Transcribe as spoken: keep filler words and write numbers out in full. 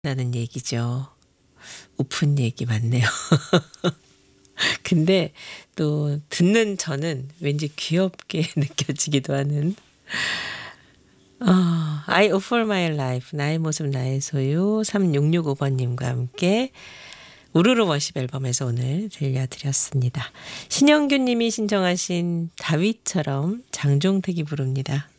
라는 얘기죠. 우픈 얘기 맞네요. 근데 또 듣는 저는 왠지 귀엽게 느껴지기도 하는 어, I offer my life, 나의 모습 나의 소유 삼육육오 번님과 함께 우르르 워십 앨범에서 오늘 들려드렸습니다. 신영균 님이 신청하신 다윗처럼 장종택이 부릅니다.